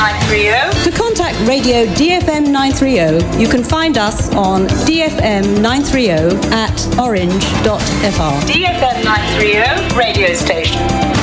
930. To contact Radio DFM 930, you can find us on DFM 930 at orange.fr. DFM 930 radio station.